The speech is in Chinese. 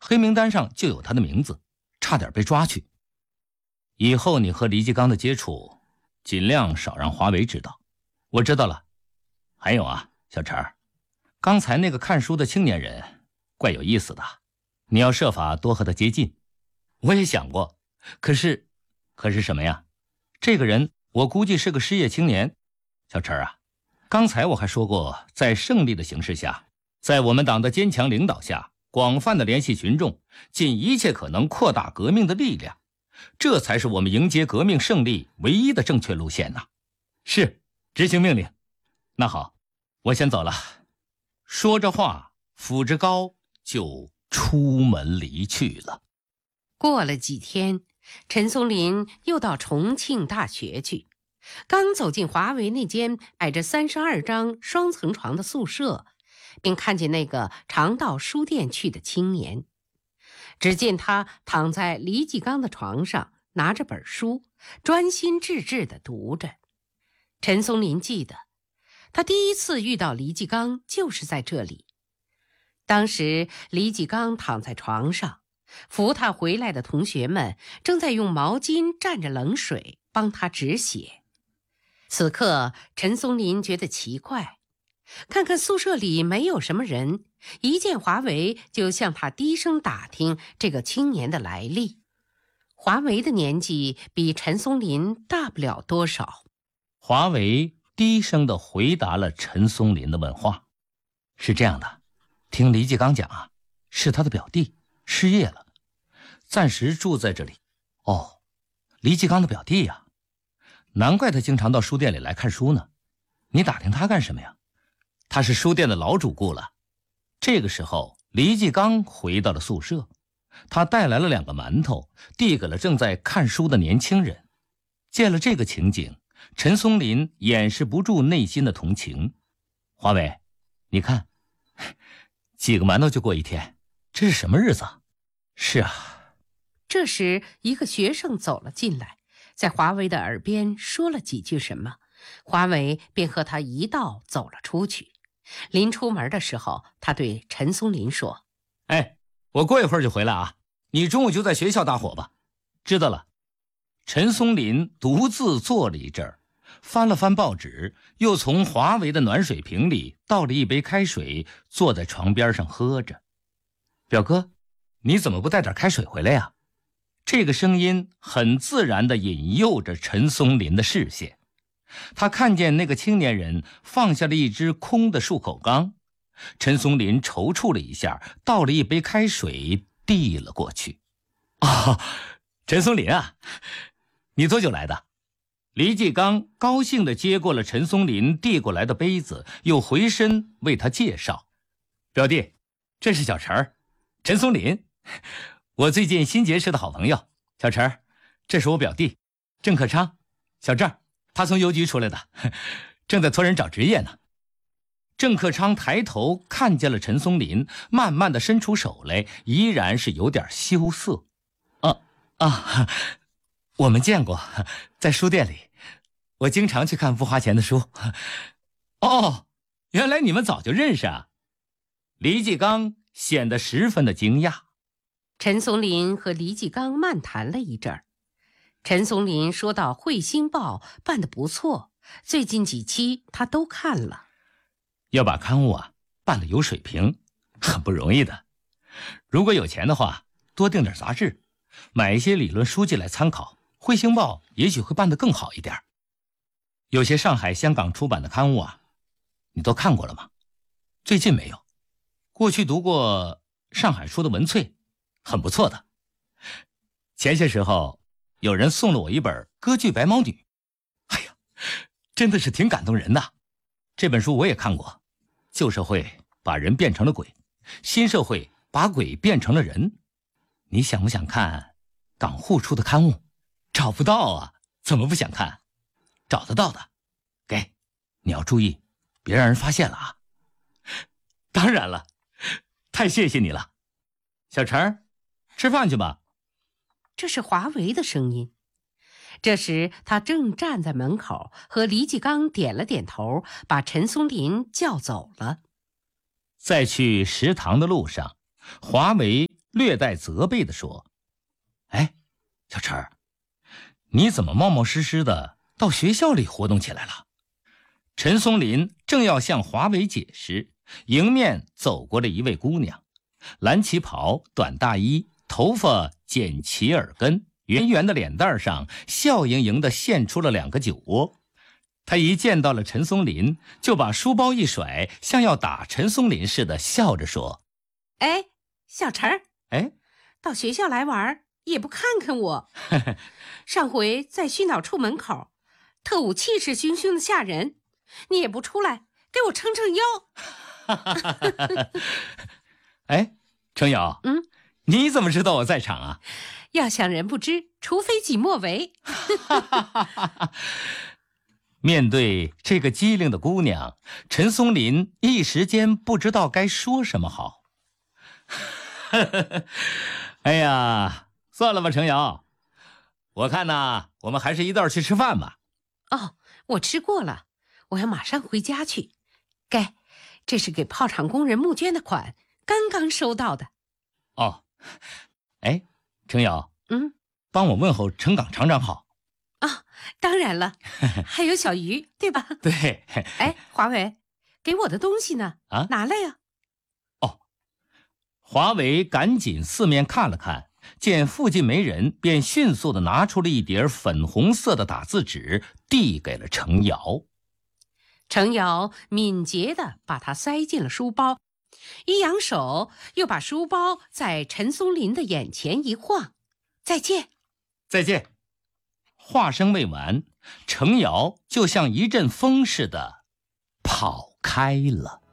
黑名单上就有他的名字，差点被抓去。以后你和黎继刚的接触，尽量少让华为知道。我知道了。还有啊，小陈，刚才那个看书的青年人怪有意思的，你要设法多和他接近。我也想过，可是什么呀？这个人我估计是个失业青年。小陈啊，刚才我还说过，在胜利的形势下，在我们党的坚强领导下，广泛的联系群众，尽一切可能扩大革命的力量，这才是我们迎接革命胜利唯一的正确路线呐。是，执行命令。那好，我先走了。说着话，抚着高就出门离去了。 过了几天，陈松林又到重庆大学去。刚走进华为那间摆着32张双层床的宿舍，并看见那个常到书店去的青年。只见他躺在黎继刚的床上，拿着本书，专心致志地读着。陈松林记得，他第一次遇到黎继刚就是在这里。当时黎继刚躺在床上，扶他回来的同学们正在用毛巾蘸着冷水帮他止血。此刻陈松林觉得奇怪，看看宿舍里没有什么人，一见华为就向他低声打听这个青年的来历。华为的年纪比陈松林大不了多少。 华为低声地回答了陈松林的问话。是这样的，听黎继刚讲啊，是他的表弟，失业了，暂时住在这里。哦，黎继刚的表弟呀，难怪他经常到书店里来看书呢。你打听他干什么呀？他是书店的老主顾了。这个时候，黎继刚回到了宿舍，他带来了2个馒头，递给了正在看书的年轻人。见了这个情景，陈松林掩饰不住内心的同情。华为，你看，几个馒头就过一天，这是什么日子？是啊。 这时一个学生走了进来，在华为的耳边说了几句什么，华为便和他一道走了出去。临出门的时候，他对陈松林说： 哎，我过一会儿就回来啊，你中午就在学校搭伙吧。知道了。陈松林独自坐了一阵儿，翻了翻报纸，又从华为的暖水瓶里倒了一杯开水，坐在床边上喝着。表哥，你怎么不带点开水回来呀？这个声音很自然地引诱着陈松林的视线。他看见那个青年人放下了一只空的漱口缸，陈松林踌躇了一下，倒了一杯开水递了过去。哦，陈松林啊，你多久来的？黎继刚高兴地接过了陈松林递过来的杯子，又回身为他介绍：表弟，这是小陈儿，陈松林，我最近新结识的好朋友。小陈儿，这是我表弟郑克昌，小郑，他从邮局出来的，正在托人找职业呢。郑克昌抬头看见了陈松林，慢慢地伸出手来，依然是有点羞涩。我们见过，在书店里，我经常去看不花钱的书。哦，原来你们早就认识啊。黎继刚显得十分的惊讶。 陈松林和黎继刚漫谈了一阵儿。陈松林说到《彗星报》办得不错，最近几期他都看了。 要把刊物啊办得有水平，很不容易的。如果有钱的话，多订点杂志，买一些理论书籍来参考，《彗星报》也许会办得更好一点。有些上海、香港出版的刊物啊，你都看过了吗？最近没有。过去读过上海出的文萃，很不错的。前些时候有人送了我一本歌剧《白毛女》，哎呀，真的是挺感动人的。这本书我也看过，旧社会把人变成了鬼，新社会把鬼变成了人。你想不想看港沪出的刊物？找不到啊，怎么不想看？找得到的，给，你要注意，别让人发现了啊。当然了，太谢谢你了。小陈，吃饭去吧。 这是华为的声音。这时他正站在门口，和黎继刚点了点头，把陈松林叫走了。 在去食堂的路上，华为略带责备地说：“哎，小陈儿，你怎么冒冒失失的到学校里活动起来了？”陈松林正要向华为解释，迎面走过了一位姑娘，蓝旗袍、短大衣，头发剪齐耳根，圆圆的脸蛋上笑盈盈地现出了2个酒窝。他一见到了陈松林，就把书包一甩，像要打陈松林似的，笑着说：“ 哎，小陈儿， 哎， 到学校来玩也不看看我。上回在训导处门口，特务气势汹汹的吓人，你也不出来给我撑撑腰。” 哎，程瑶，你怎么知道我在场啊？ 要想人不知，除非己莫为。 面对这个机灵的姑娘，陈松林一时间不知道该说什么好。哎呀，算了吧，程瑶，我看呐，我们还是一道去吃饭吧。 哦，我吃过了，我要马上回家去。该，这是给炮厂工人募捐的款，刚刚收到的。 哦，哎，程瑶，帮我问候程岗厂长好。 啊，当然了，还有小鱼，对吧？ 对。 哎，华为，给我的东西呢？ 啊， 拿来呀。 哦，华为赶紧四面看了看，见附近没人，便迅速地拿出了一叠粉红色的打字纸，递给了程瑶。 程瑶敏捷地把它塞进了书包，一扬手，又把书包在陈松林的眼前一晃。再见。 再见。话声未完，程瑶就像一阵风似的跑开了。